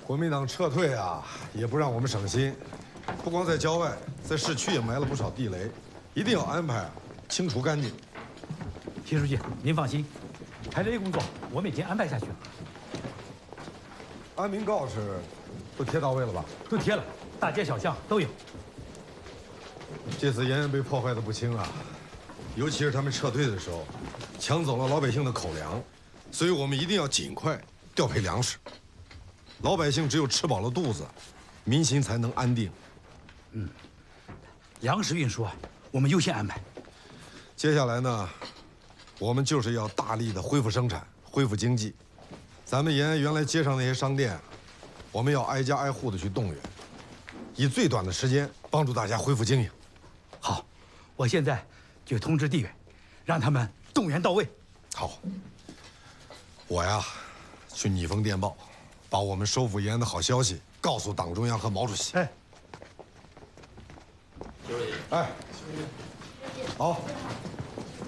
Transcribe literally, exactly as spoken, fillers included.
国民党撤退啊，也不让我们省心，不光在郊外，在市区也埋了不少地雷，一定要安排清除干净。 徐书记，您放心，排雷工作我们已经安排下去了。 安民告示都贴到位了吧？ 都贴了，大街小巷都有。 这次盐源被破坏的不轻啊，尤其是他们撤退的时候，抢走了老百姓的口粮，所以我们一定要尽快调配粮食。老百姓只有吃饱了肚子，民心才能安定。 嗯，粮食运输啊，我们优先安排。 接下来呢，我们就是要大力的恢复生产，恢复经济。咱们沿原来街上那些商店，我们要挨家挨户的去动员，以最短的时间帮助大家恢复经营。 好，我现在就通知地委，让他们动员到位。 好，我呀，去拟封电报，把我们收复延安的好消息告诉党中央和毛主席。 哎， 哎，好。